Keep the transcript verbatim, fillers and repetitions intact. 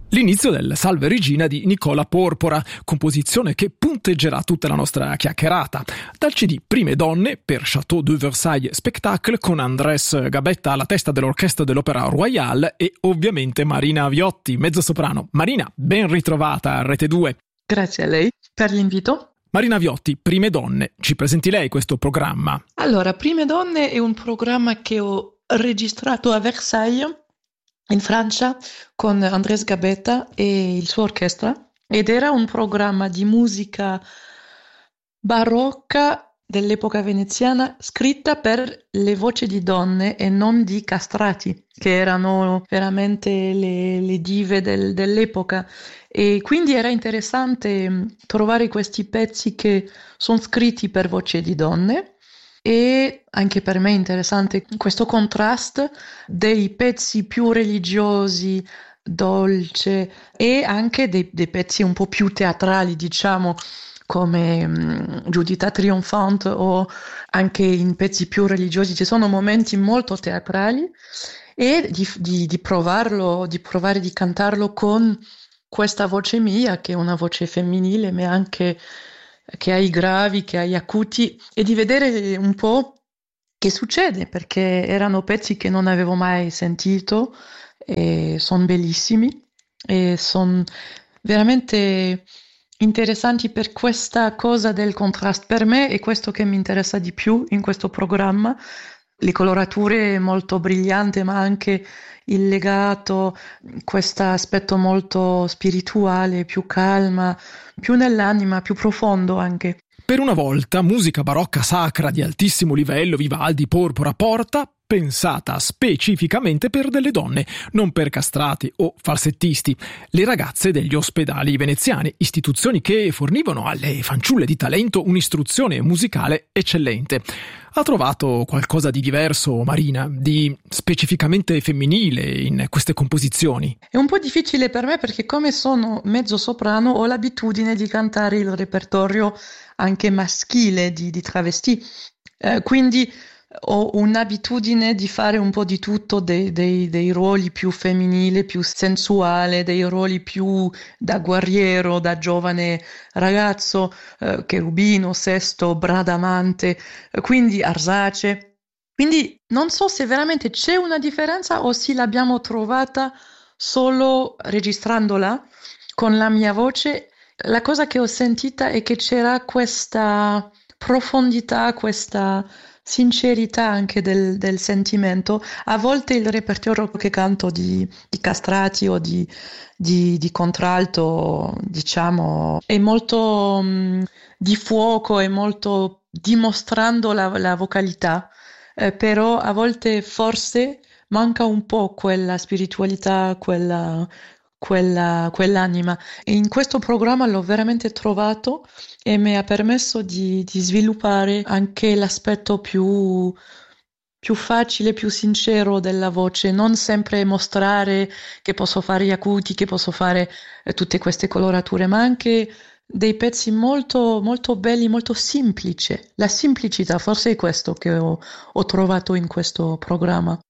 L'inizio del Salve Regina di Nicola Porpora, composizione che punteggerà tutta la nostra chiacchierata. Dal C D Prime Donne per Château de Versailles Spectacle con Andrés Gabetta alla testa dell'orchestra dell'Opéra Royale e ovviamente Marina Viotti, mezzosoprano. Marina, ben ritrovata a Rete due. Grazie a lei per l'invito. Marina Viotti, Prime Donne, ci presenti lei questo programma? Allora, Prime Donne è un programma che ho registrato a Versailles, in Francia, con Andrés Gabetta e il suo orchestra, ed era un programma di musica barocca dell'epoca veneziana scritta per le voci di donne e non di castrati, che erano veramente le, le dive del, dell'epoca. E quindi era interessante trovare questi pezzi che sono scritti per voci di donne. E anche per me è interessante questo contrasto dei pezzi più religiosi, dolce, e anche dei, dei pezzi un po' più teatrali, diciamo, come um, Giudita Trionfante, o anche in pezzi più religiosi ci sono momenti molto teatrali, e di, di, di provarlo, di provare di cantarlo con questa voce mia, che è una voce femminile, ma anche che ha i gravi, che ha gli acuti, e di vedere un po' che succede, perché erano pezzi che non avevo mai sentito e sono bellissimi e sono veramente interessanti per questa cosa del contrasto. Per me è questo che mi interessa di più in questo programma, le colorature molto brillanti, ma anche il legato, questo aspetto molto spirituale, più calma, più nell'anima, più profondo anche. Per una volta, musica barocca sacra di altissimo livello, Vivaldi, Porpora, Porta, pensata specificamente per delle donne, non per castrati o falsettisti, le ragazze degli ospedali veneziani, istituzioni che fornivano alle fanciulle di talento un'istruzione musicale eccellente. Ha trovato qualcosa di diverso, Marina, di specificamente femminile in queste composizioni? È un po' difficile per me perché, come sono mezzo soprano, ho l'abitudine di cantare il repertorio anche maschile di, di travesti, eh, quindi ho un'abitudine di fare un po' di tutto, dei, dei, dei ruoli più femminili, più sensuale, dei ruoli più da guerriero, da giovane ragazzo, eh, cherubino, sesto, bradamante, eh, quindi Arsace. Quindi non so se veramente c'è una differenza o se l'abbiamo trovata solo registrandola con la mia voce. La cosa che ho sentita è che c'era questa profondità, questa sincerità anche del, del sentimento. A volte il repertorio che canto di, di castrati o di, di, di contralto, diciamo, è molto um, di fuoco, è molto dimostrando la, la vocalità, eh, però a volte forse manca un po' quella spiritualità, quella, quella, quell'anima. E in questo programma l'ho veramente trovato e mi ha permesso di, di sviluppare anche l'aspetto più, più facile, più sincero della voce, non sempre mostrare che posso fare gli acuti, che posso fare eh, tutte queste colorature, ma anche dei pezzi molto, molto belli, molto semplici. La semplicità, forse è questo che ho, ho trovato in questo programma.